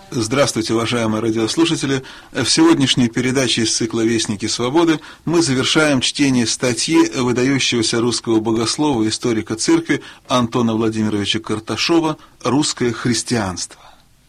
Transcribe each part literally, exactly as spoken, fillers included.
Здравствуйте, уважаемые радиослушатели! В сегодняшней передаче из цикла «Вестники свободы» мы завершаем чтение статьи выдающегося русского богослова и историка церкви Антона Владимировича Карташова «Русское христианство».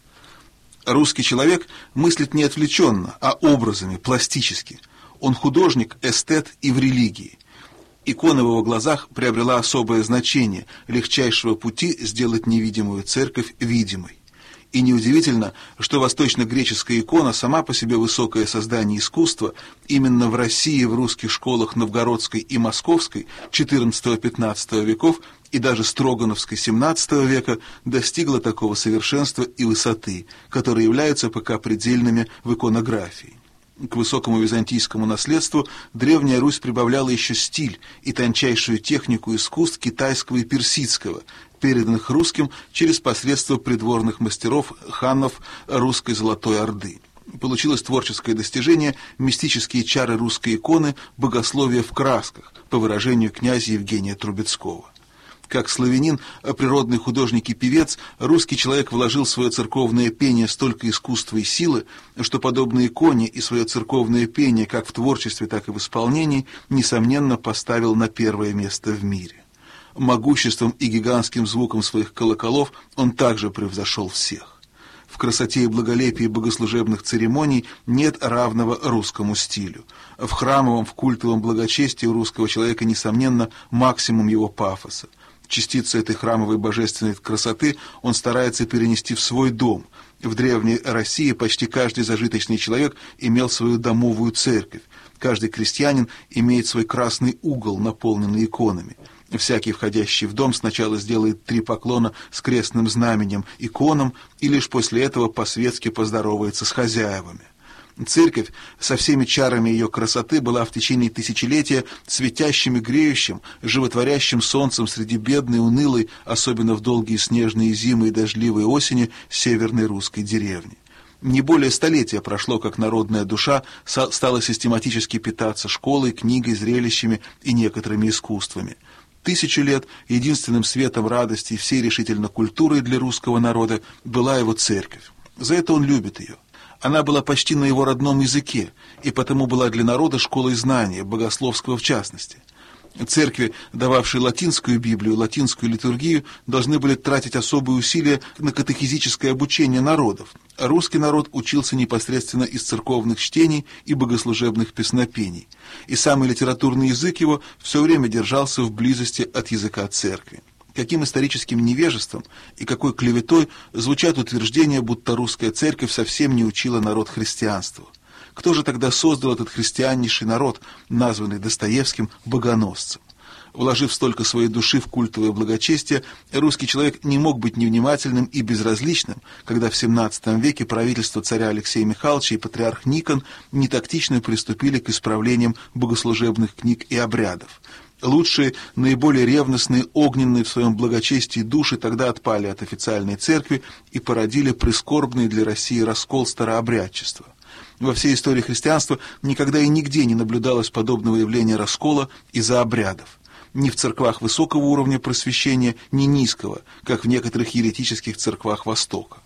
Русский человек мыслит не отвлеченно, а образами, пластически. Он художник, эстет и в религии. Икона в его глазах приобрела особое значение легчайшего пути сделать невидимую церковь видимой. И неудивительно, что восточно-греческая икона сама по себе высокое создание искусства именно в России, в русских школах Новгородской и Московской четырнадцатого-пятнадцатого веков и даже Строгановской семнадцатого века достигла такого совершенства и высоты, которые являются пока предельными в иконографии. К высокому византийскому наследству Древняя Русь прибавляла еще стиль и тончайшую технику искусств китайского и персидского, переданных русским через посредство придворных мастеров ханов русской Золотой Орды. Получилось творческое достижение мистические чары русской иконы «Богословие в красках», по выражению князя Евгения Трубецкого. Как славянин, природный художник и певец, русский человек вложил в свое церковное пение столько искусства и силы, что, подобно иконе, и свое церковное пение как в творчестве, так и в исполнении, несомненно, поставил на первое место в мире. Могуществом и гигантским звуком своих колоколов он также превзошел всех. В красоте и благолепии богослужебных церемоний нет равного русскому стилю. В храмовом, в культовом благочестии у русского человека, несомненно, максимум его пафоса. Частицу этой храмовой божественной красоты он старается перенести в свой дом. В Древней России почти каждый зажиточный человек имел свою домовую церковь. Каждый крестьянин имеет свой красный угол, наполненный иконами. Всякий, входящий в дом, сначала сделает три поклона с крестным знаменем иконам и лишь после этого по-светски поздоровается с хозяевами. Церковь со всеми чарами ее красоты была в течение тысячелетия светящим и греющим, животворящим солнцем среди бедной, унылой, особенно в долгие снежные зимы и дождливые осени, северной русской деревни. Не более столетия прошло, как народная душа стала систематически питаться школой, книгой, зрелищами и некоторыми искусствами. Тысячу лет единственным светом радости и всей решительно культурой для русского народа была его церковь. За это он любит ее. Она была почти на его родном языке, и потому была для народа школой знания, богословского в частности. Церкви, дававшие латинскую Библию, латинскую литургию, должны были тратить особые усилия на катехизическое обучение народов. А русский народ учился непосредственно из церковных чтений и богослужебных песнопений. И самый литературный язык его все время держался в близости от языка церкви. Каким историческим невежеством и какой клеветой звучат утверждения, будто русская церковь совсем не учила народ христианству. Кто же тогда создал этот христианнейший народ, названный Достоевским богоносцем? Вложив столько своей души в культовое благочестие, русский человек не мог быть невнимательным и безразличным, когда в семнадцатом веке правительство царя Алексея Михайловича и патриарх Никон нетактично приступили к исправлениям богослужебных книг и обрядов. Лучшие, наиболее ревностные, огненные в своем благочестии души тогда отпали от официальной церкви и породили прискорбный для России раскол старообрядчества. Во всей истории христианства никогда и нигде не наблюдалось подобного явления раскола из-за обрядов. Ни в церквах высокого уровня просвещения, ни низкого, как в некоторых еретических церквах Востока.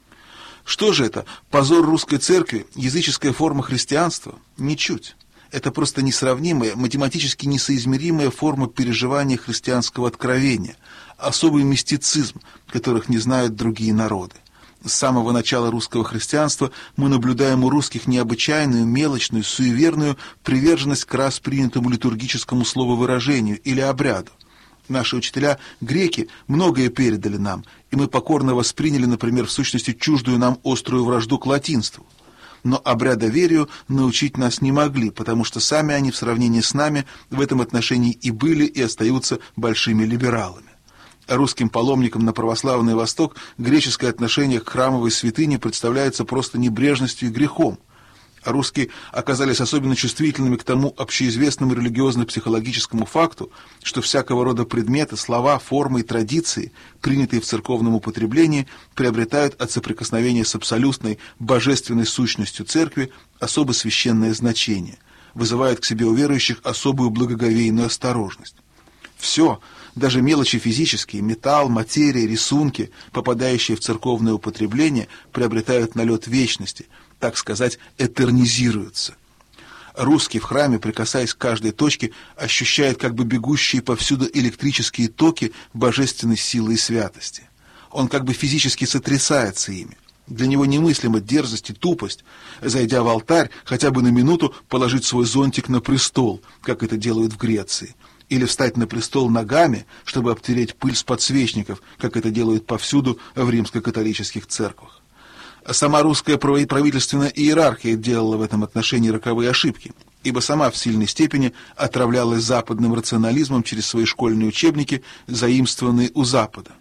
Что же это? Позор русской церкви? Языческая форма христианства? Ничуть. Это просто несравнимая, математически несоизмеримая форма переживания христианского откровения, особый мистицизм, которых не знают другие народы. С самого начала русского христианства мы наблюдаем у русских необычайную, мелочную, суеверную приверженность к раз принятому литургическому слововыражению или обряду. Наши учителя, греки, многое передали нам, и мы покорно восприняли, например, в сущности чуждую нам острую вражду к латинству. Но обрядоверию научить нас не могли, потому что сами они в сравнении с нами в этом отношении и были, и остаются большими либералами. Русским паломникам на православный Восток греческое отношение к храмовой святыне представляется просто небрежностью и грехом. А русские оказались особенно чувствительными к тому общеизвестному религиозно-психологическому факту, что всякого рода предметы, слова, формы и традиции, принятые в церковном употреблении, приобретают от соприкосновения с абсолютной божественной сущностью церкви особо священное значение, вызывают к себе у верующих особую благоговейную осторожность. Все, даже мелочи физические, металл, материя, рисунки, попадающие в церковное употребление, приобретают налет вечности, так сказать, этернизируются. Русский в храме, прикасаясь к каждой точке, ощущает как бы бегущие повсюду электрические токи божественной силы и святости. Он как бы физически сотрясается ими. Для него немыслима дерзость и тупость, зайдя в алтарь, хотя бы на минуту положить свой зонтик на престол, как это делают в Греции, или встать на престол ногами, чтобы обтереть пыль с подсвечников, как это делают повсюду в римско-католических церквах. Сама русская правительственная иерархия делала в этом отношении роковые ошибки, ибо сама в сильной степени отравлялась западным рационализмом через свои школьные учебники, заимствованные у Запада.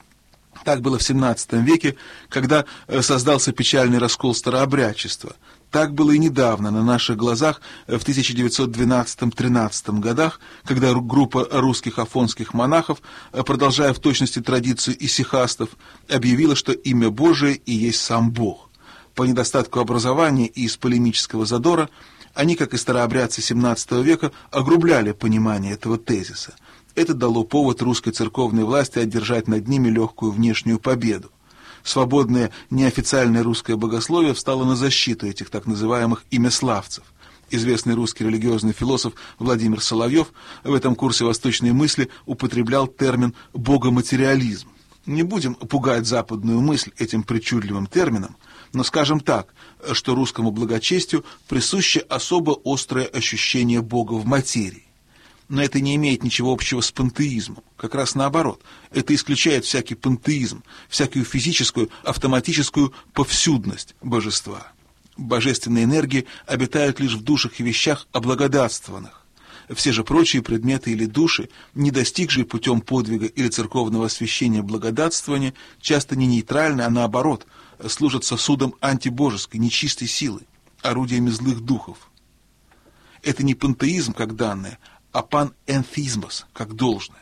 Так было в семнадцатом веке, когда создался печальный раскол старообрядчества. Так было и недавно, на наших глазах, в тысяча девятьсот двенадцатом-тринадцатом годах, когда группа русских афонских монахов, продолжая в точности традицию исихастов, объявила, что имя Божие и есть сам Бог. По недостатку образования и из полемического задора, они, как и старообрядцы семнадцатого века, огрубляли понимание этого тезиса. Это дало повод русской церковной власти одержать над ними легкую внешнюю победу. Свободное неофициальное русское богословие встало на защиту этих так называемых имяславцев. Известный русский религиозный философ Владимир Соловьев в этом курсе восточной мысли употреблял термин «богоматериализм». Не будем пугать западную мысль этим причудливым термином, но скажем так, что русскому благочестию присуще особо острое ощущение Бога в материи. Но это не имеет ничего общего с пантеизмом. Как раз наоборот. Это исключает всякий пантеизм, всякую физическую, автоматическую повсюдность божества. Божественные энергии обитают лишь в душах и вещах облагодатствованных. Все же прочие предметы или души, не достигшие путем подвига или церковного освящения благодатствования, часто не нейтральны, а наоборот, служат сосудом антибожеской, нечистой силы, орудиями злых духов. Это не пантеизм как данное, а панэнθизмос, как должное.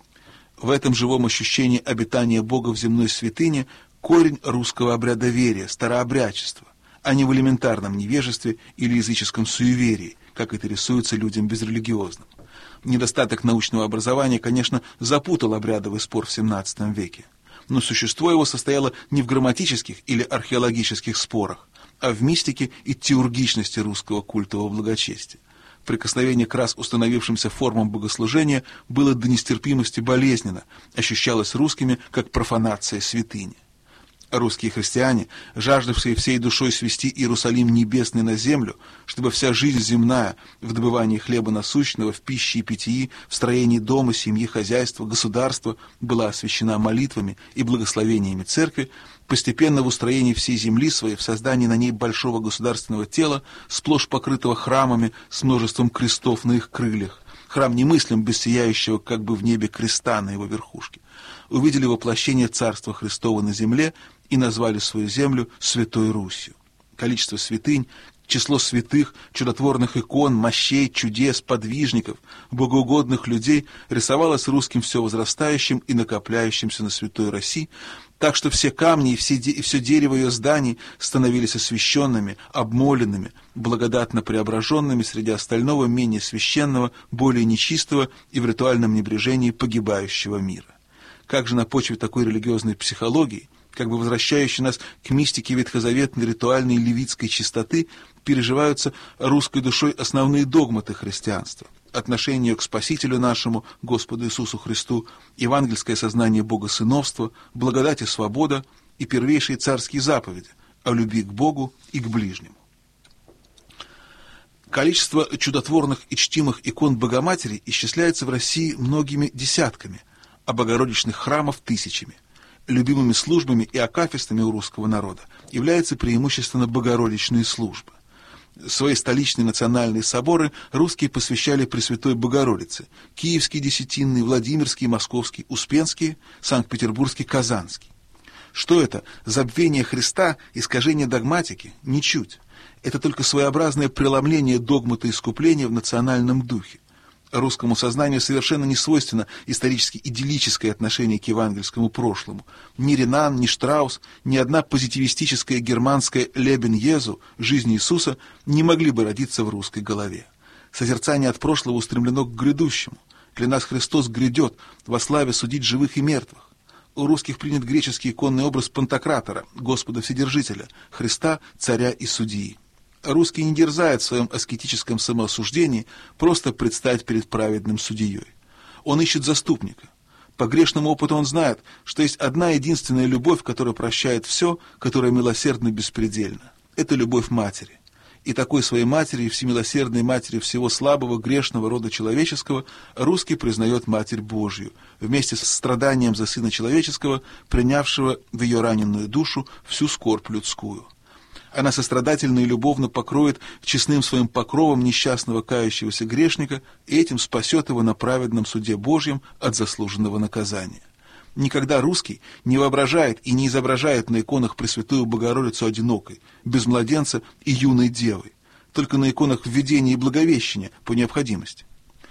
В этом живом ощущении обитания Бога в земной святыне корень русского обрядоверия, старообрядчества, а не в элементарном невежестве или языческом суеверии, как это рисуется людям безрелигиозным. Недостаток научного образования, конечно, запутал обрядовый спор в семнадцатом веке, но существо его состояло не в грамматических или археологических спорах, а в мистике и теургичности русского культового благочестия. Прикосновение к раз установившимся формам богослужения было до нестерпимости болезненно, ощущалось русскими как профанация святыни. Русские христиане, жаждавшие всей душой свести Иерусалим небесный на землю, чтобы вся жизнь земная в добывании хлеба насущного, в пище и питьи, в строении дома, семьи, хозяйства, государства была освящена молитвами и благословениями церкви, постепенно в устроении всей земли своей, в создании на ней большого государственного тела, сплошь покрытого храмами с множеством крестов на их крыльях, храм немыслим без сияющего как бы в небе креста на его верхушке, увидели воплощение Царства Христова на земле и назвали свою землю Святой Русью. Количество святынь, число святых, чудотворных икон, мощей, чудес, подвижников, богоугодных людей рисовалось русским все возрастающим и накопляющимся на Святой Руси, так что все камни и все, и все дерево ее зданий становились освященными, обмоленными, благодатно преображенными среди остального менее священного, более нечистого и в ритуальном небрежении погибающего мира. Как же на почве такой религиозной психологии, как бы возвращающей нас к мистике ветхозаветной ритуальной левитской чистоты, переживаются русской душой основные догматы христианства: отношение к Спасителю нашему, Господу Иисусу Христу, евангельское сознание богосыновства, благодать и свобода и первейшие царские заповеди о любви к Богу и к ближнему. Количество чудотворных и чтимых икон Богоматери исчисляется в России многими десятками, а богородичных храмов тысячами. Любимыми службами и акафистами у русского народа являются преимущественно богородичные службы. Свои столичные национальные соборы русские посвящали Пресвятой Богородице: Киевский десятинный, Владимирский, Московский, Успенский, Санкт-Петербургский, Казанский. Что это? Забвение Христа, искажение догматики? Ничуть. Это только своеобразное преломление догмата искупления в национальном духе. Русскому сознанию совершенно не свойственно исторически идиллическое отношение к евангельскому прошлому. Ни Ренан, ни Штраус, ни одна позитивистическая германская «Лебен Езу» жизнь Иисуса не могли бы родиться в русской голове. Созерцание от прошлого устремлено к грядущему. Для нас Христос грядет во славе судить живых и мертвых. У русских принят греческий иконный образ Пантократора, Господа Вседержителя, Христа, царя и судьи. Русский не дерзает в своем аскетическом самоосуждении просто предстать перед праведным судьей. Он ищет заступника. По грешному опыту он знает, что есть одна единственная любовь, которая прощает все, которая милосердна беспредельно. Это любовь матери. И такой своей матери, и всемилосердной матери всего слабого, грешного рода человеческого, русский признает Матерь Божью, вместе с страданием за Сына Человеческого, принявшего в ее раненую душу всю скорбь людскую. Она сострадательно и любовно покроет честным своим покровом несчастного кающегося грешника и этим спасет его на праведном суде Божьем от заслуженного наказания. Никогда русский не воображает и не изображает на иконах Пресвятую Богородицу одинокой, без младенца и юной девой, только на иконах введения и благовещения по необходимости.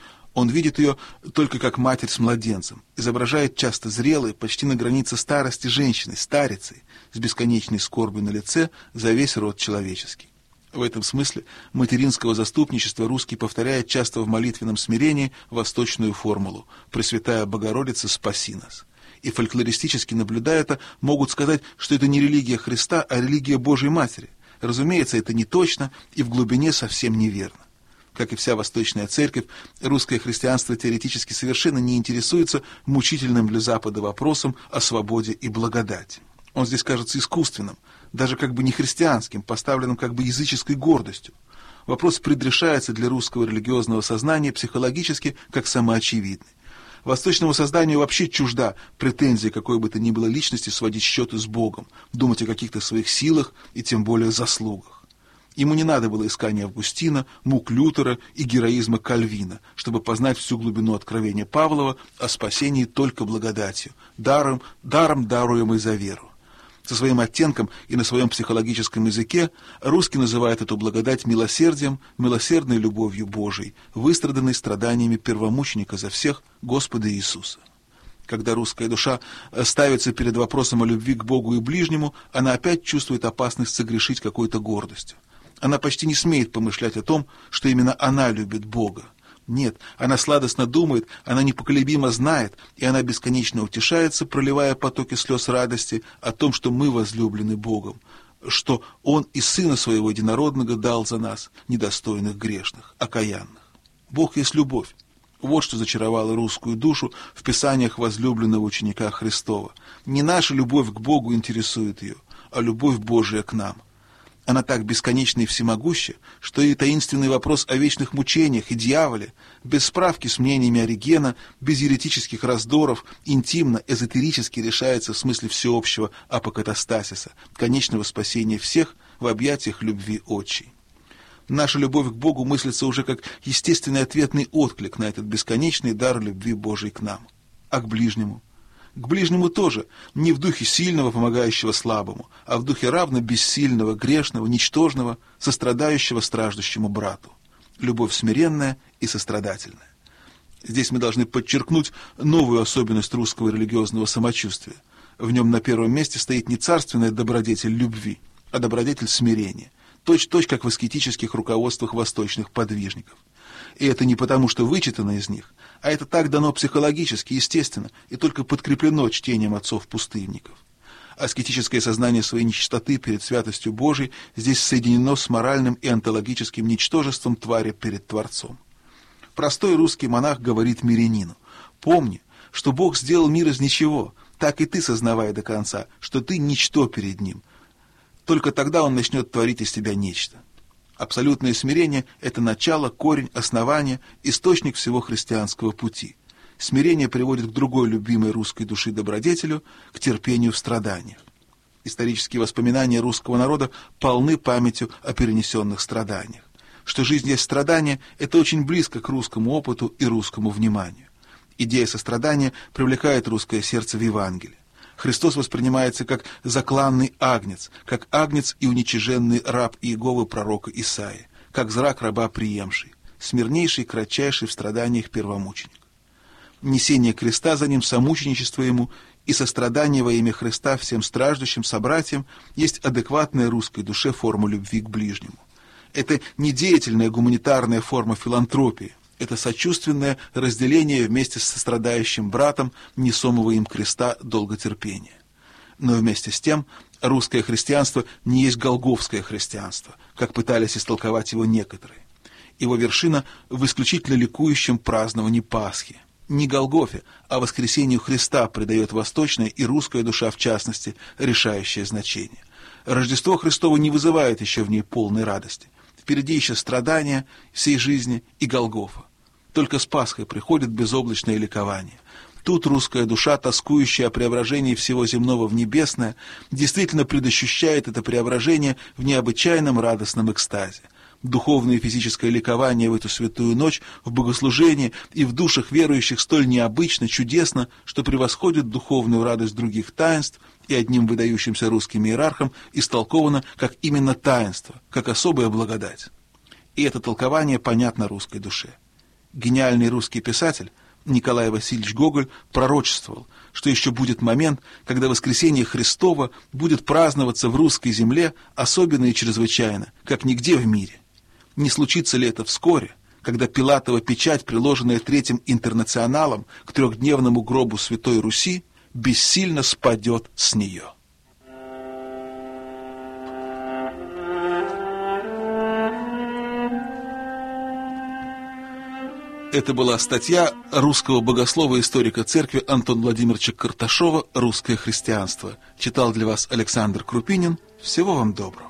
Он видит ее только как матерь с младенцем, изображает часто зрелой, почти на границе старости женщиной, старицей, с бесконечной скорбью на лице за весь род человеческий. В этом смысле материнского заступничества русский повторяет часто в молитвенном смирении восточную формулу «Пресвятая Богородица, спаси нас». И фольклористически наблюдая это, могут сказать, что это не религия Христа, а религия Божьей Матери. Разумеется, это не точно и в глубине совсем неверно. Как и вся Восточная Церковь, русское христианство теоретически совершенно не интересуется мучительным для Запада вопросом о свободе и благодати. Он здесь кажется искусственным, даже как бы не христианским, поставленным как бы языческой гордостью. Вопрос предрешается для русского религиозного сознания психологически как самоочевидный. Восточному созданию вообще чужда претензия какой бы то ни было личности сводить счеты с Богом, думать о каких-то своих силах и тем более заслугах. Ему не надо было искания Августина, мук Лютера и героизма Кальвина, чтобы познать всю глубину откровения Павлова о спасении только благодатью, даром, даром даруемой за веру. Со своим оттенком и на своем психологическом языке русский называет эту благодать милосердием, милосердной любовью Божией, выстраданной страданиями первомученика за всех Господа Иисуса. Когда русская душа ставится перед вопросом о любви к Богу и ближнему, она опять чувствует опасность согрешить какой-то гордостью. Она почти не смеет помышлять о том, что именно она любит Бога. Нет, она сладостно думает, она непоколебимо знает, и она бесконечно утешается, проливая потоки слез радости о том, что мы возлюблены Богом, что Он и Сына Своего Единородного дал за нас, недостойных грешных, окаянных. Бог есть любовь. Вот что зачаровало русскую душу в писаниях возлюбленного ученика Христова. Не наша любовь к Богу интересует ее, а любовь Божия к нам. Она так бесконечна и всемогуща, что и таинственный вопрос о вечных мучениях и дьяволе, без справки с мнениями Оригена, без еретических раздоров, интимно, эзотерически решается в смысле всеобщего апокатастасиса, конечного спасения всех в объятиях любви отчей. Наша любовь к Богу мыслится уже как естественный ответный отклик на этот бесконечный дар любви Божией к нам. А к ближнему? К ближнему тоже, не в духе сильного, помогающего слабому, а в духе равно бессильного, грешного, ничтожного, сострадающего страждущему брату. Любовь смиренная и сострадательная. Здесь мы должны подчеркнуть новую особенность русского религиозного самочувствия. В нем на первом месте стоит не царственная добродетель любви, а добродетель смирения, точь-в-точь, как в аскетических руководствах восточных подвижников. И это не потому, что вычитано из них, а это так дано психологически, естественно, и только подкреплено чтением отцов-пустынников. Аскетическое сознание своей нечистоты перед святостью Божией здесь соединено с моральным и онтологическим ничтожеством твари перед Творцом. Простой русский монах говорит мирянину: «Помни, что Бог сделал мир из ничего, так и ты сознавай до конца, что ты ничто перед Ним. Только тогда Он начнет творить из тебя нечто». Абсолютное смирение – это начало, корень, основание, источник всего христианского пути. Смирение приводит к другой любимой русской души добродетелю, к терпению в страданиях. Исторические воспоминания русского народа полны памятью о перенесенных страданиях. Что жизнь есть страдание – это очень близко к русскому опыту и русскому вниманию. Идея сострадания привлекает русское сердце в Евангелии. Христос воспринимается как закланный агнец, как агнец и уничиженный раб Иеговы пророка Исаии, как зрак раба приемший, смирнейший, кратчайший в страданиях первомученик. Несение креста за ним, самученичество ему и сострадание во имя Христа всем страждущим собратьям есть адекватная русской душе форма любви к ближнему. Это не деятельная гуманитарная форма филантропии, это сочувственное разделение вместе с сострадающим братом, несомого им креста долготерпения. Но вместе с тем русское христианство не есть голгофское христианство, как пытались истолковать его некоторые. Его вершина в исключительно ликующем праздновании Пасхи. Не Голгофе, а воскресению Христа придает восточная и русская душа, в частности, решающее значение. Рождество Христово не вызывает еще в ней полной радости. Впереди еще страдания всей жизни и Голгофа. Только с Пасхой приходит безоблачное ликование. Тут русская душа, тоскующая о преображении всего земного в небесное, действительно предощущает это преображение в необычайном радостном экстазе. Духовное и физическое ликование в эту святую ночь в богослужении и в душах верующих столь необычно, чудесно, что превосходит духовную радость других таинств и одним выдающимся русским иерархом истолковано как именно таинство, как особая благодать. И это толкование понятно русской душе. Гениальный русский писатель Николай Васильевич Гоголь пророчествовал, что еще будет момент, когда воскресение Христово будет праздноваться в русской земле особенно и чрезвычайно, как нигде в мире. Не случится ли это вскоре, когда Пилатова печать, приложенная Третьим интернационалом к трехдневному гробу Святой Руси, бессильно спадет с нее? Это была статья русского богослова и историка церкви Антона Владимировича Карташова «Русское христианство». Читал для вас Александр Крупинин. Всего вам доброго.